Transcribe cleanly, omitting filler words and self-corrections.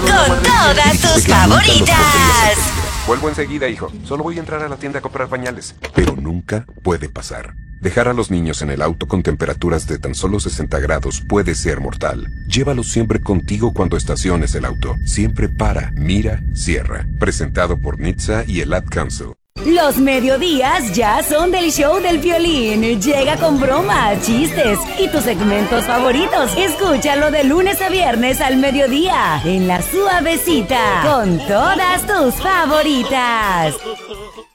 con todas tus favoritas. Vuelvo enseguida, hijo. Solo voy a entrar a la tienda a comprar pañales. Pero nunca puede pasar. Dejar a los niños en el auto con temperaturas de tan solo 60 grados puede ser mortal. Llévalos siempre contigo cuando estaciones el auto. Siempre para, mira, cierra. Presentado por NHTSA y el Ad Council. Los mediodías ya son del show del Piolín. Llega con bromas, chistes y tus segmentos favoritos. Escúchalo de lunes a viernes al mediodía en La Suavecita con todas tus favoritas.